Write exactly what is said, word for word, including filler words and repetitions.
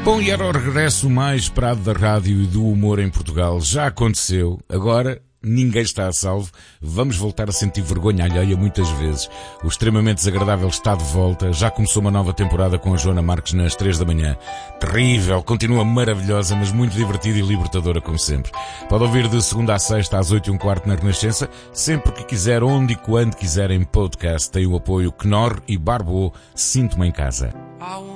Bom, e era o regresso mais esperado da rádio e do humor em Portugal. Já aconteceu. Agora, ninguém está a salvo. Vamos voltar a sentir vergonha alheia muitas vezes. O extremamente desagradável está de volta. Já começou uma nova temporada com a Joana Marques nas três da manhã. Terrível, continua maravilhosa, mas muito divertida e libertadora como sempre. Pode ouvir de segunda a sexta às oito e um quarto na Renascença, sempre que quiser, onde e quando quiser em podcast. Tem o apoio Knorr e Barbo. Sinto-me em casa.